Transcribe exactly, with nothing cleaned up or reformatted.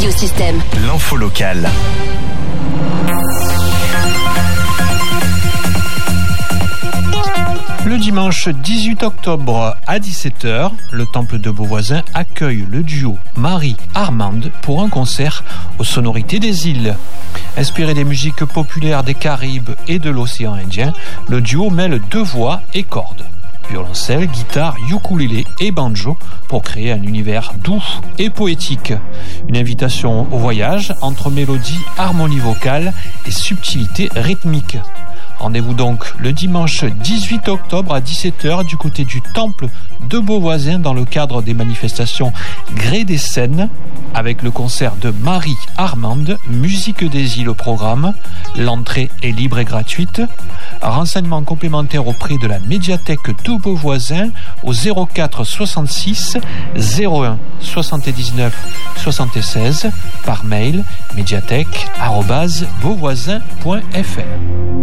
Radiosystème. L'info locale. Le dimanche dix-huit octobre à dix-sept heures, le temple de Beauvoisin accueille le duo Marie-Armande pour un concert aux sonorités des îles. Inspiré des musiques populaires des Caraïbes et de l'océan Indien, le duo mêle deux voix et cordes, violoncelle, guitare, ukulélé et banjo pour créer un univers doux et poétique. Une invitation au voyage entre mélodie, harmonie vocale et subtilité rythmique. Rendez-vous donc le dimanche dix-huit octobre à dix-sept heures du côté du temple de Beauvoisin dans le cadre des manifestations Gré des Seines avec le concert de Marie-Armande, musique des îles au programme. L'entrée est libre et gratuite. Renseignements complémentaires auprès de la médiathèque de Beauvoisin au zéro quatre soixante-six zéro un soixante-dix-neuf soixante-seize par mail médiathèque arobase beauvoisin point f r.